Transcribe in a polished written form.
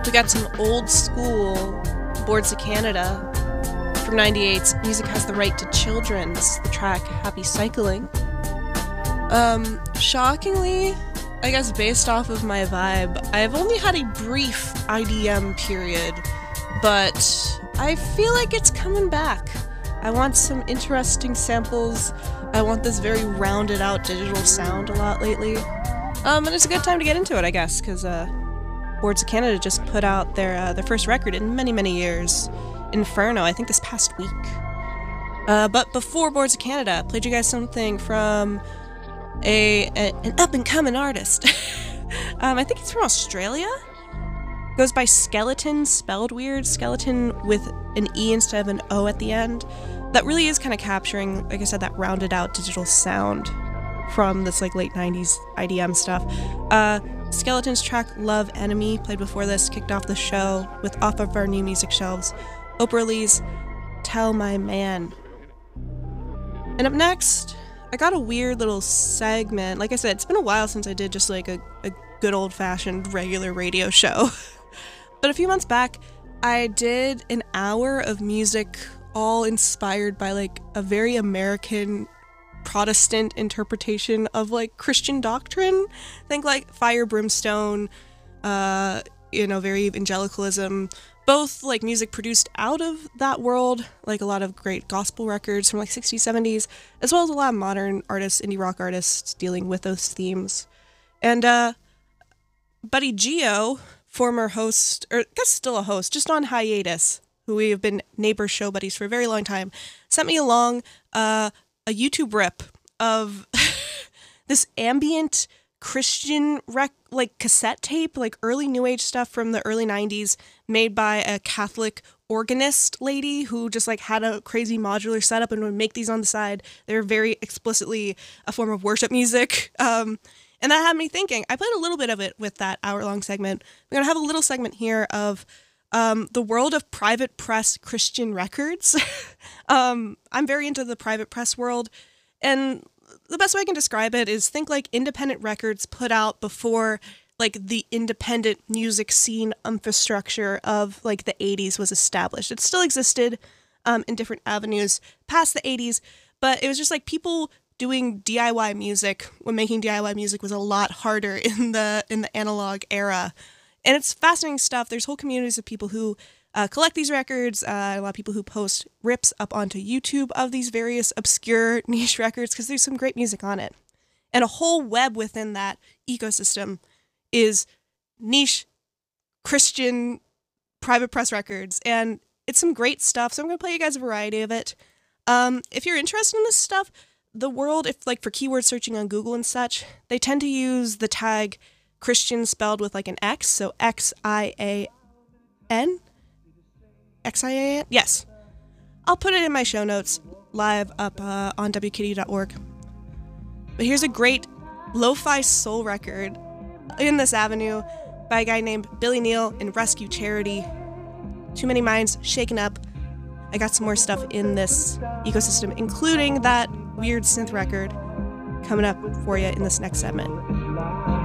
We got some old school Boards of Canada from '98's Music Has the Right to Children. This is the track Happy Cycling. Shockingly, I guess based off of my vibe, I've only had a brief IDM period, but I feel like it's coming back. I want some interesting samples. I want this very rounded out digital sound a lot lately. And it's a good time to get into it, I guess, because Boards of Canada just put out their first record in many, many years, Inferno, I think this past week. But before Boards of Canada, I played you guys something from an up-and-coming artist. I think it's from Australia. Goes by Skeleton, spelled weird, Skeleton with an E instead of an O at the end. That really is kind of capturing, like I said, that rounded out digital sound from this like late 90s IDM stuff. Skeleton's track Love Enemy, played before this, kicked off the show with off of our new music shelves, Oprah Lee's Tell My Man. And up next, I got a weird little segment. Like I said, it's been a while since I did just like a good old-fashioned regular radio show. But a few months back, I did an hour of music all inspired by like a very American Protestant interpretation of like Christian doctrine. Think like fire, brimstone, very evangelicalism, both like music produced out of that world, like a lot of great gospel records from like 60s, 70s, as well as a lot of modern artists, indie rock artists dealing with those themes. And Buddy Geo, former host, or I guess still a host, just on hiatus, who we have been neighbor show buddies for a very long time, sent me along a YouTube rip of this ambient Christian cassette tape, like early New Age stuff from the early 90s, made by a Catholic organist lady who just like had a crazy modular setup and would make these on the side. They were very explicitly a form of worship music. And that had me thinking. I played a little bit of it with that hour-long segment. We're going to have a little segment here of the world of private press Christian records. I'm very into the private press world, and the best way I can describe it is think like independent records put out before like the independent music scene infrastructure of like the 80s was established. It still existed in different avenues past the 80s, but it was just like people doing DIY music when making DIY music was a lot harder in the analog era. And it's fascinating stuff. There's whole communities of people who collect these records, a lot of people who post rips up onto YouTube of these various obscure niche records because there's some great music on it. And a whole web within that ecosystem is niche Christian private press records. And it's some great stuff, so I'm going to play you guys a variety of it. If you're interested in this stuff, the world, if like for keyword searching on Google and such, they tend to use the tag Christian spelled with like an X, so X-I-A-N? X-I-A-N? Yes. I'll put it in my show notes live up on wkitty.org. But here's a great lo-fi soul record in this avenue by a guy named Billy Neal and Rescue Charity. Too Many Minds, Shaken Up. I got some more stuff in this ecosystem, including that weird synth record coming up for you in this next segment.